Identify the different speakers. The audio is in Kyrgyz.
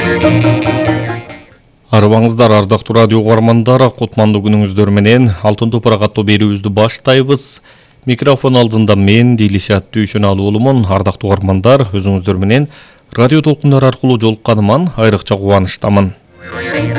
Speaker 1: Арыбаңыздар, ардактуу радио угармандар, кутмандуу күнүңүздөр менен Алтын топурак аттуу берүүбүздү баштайбыз. Микрофон алдында мен Дилишат Дүйшөналы уулумун. Ардактуу угармандар, өзүңүздөр менен радио толкундар аркылуу жолукканыман айрыкча кубанычтамын.